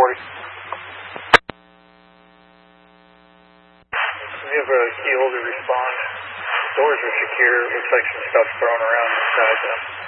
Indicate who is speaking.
Speaker 1: We have a key holder respond. Doors are secure. Looks like some stuff thrown around inside them.